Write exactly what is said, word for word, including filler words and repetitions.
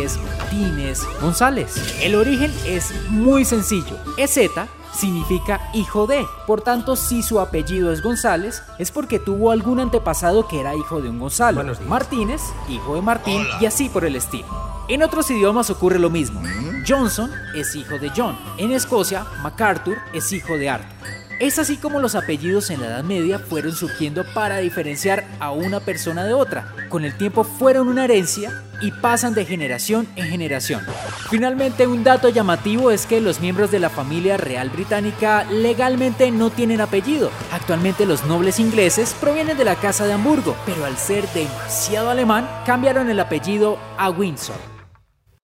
Martínez, Martínez, González. El origen es muy sencillo. E zeta significa hijo de, por tanto, si su apellido es González, es porque tuvo algún antepasado que era hijo de un Gonzalo. Martínez, hijo de Martín, Hola. Y así por el estilo. En otros idiomas ocurre lo mismo. Johnson es hijo de John. En Escocia, MacArthur es hijo de Arthur. Es así como los apellidos en la Edad Media fueron surgiendo para diferenciar a una persona de otra. Con el tiempo fueron una herencia y pasan de generación en generación. Finalmente, un dato llamativo es que los miembros de la familia real británica legalmente no tienen apellido. Actualmente los nobles ingleses provienen de la casa de Hamburgo, pero al ser demasiado alemán, cambiaron el apellido a Windsor.